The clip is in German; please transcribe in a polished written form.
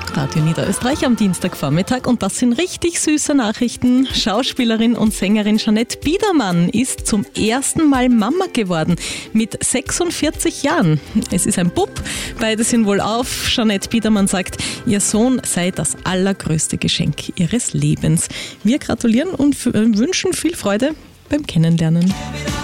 Radio Niederösterreich am Dienstagvormittag und das sind richtig süße Nachrichten. Schauspielerin und Sängerin Jeanette Biedermann ist zum ersten Mal Mama geworden mit 46 Jahren. Es ist ein Bub, beide sind wohlauf. Jeanette Biedermann sagt, ihr Sohn sei das allergrößte Geschenk ihres Lebens. Wir gratulieren und wünschen viel Freude beim Kennenlernen.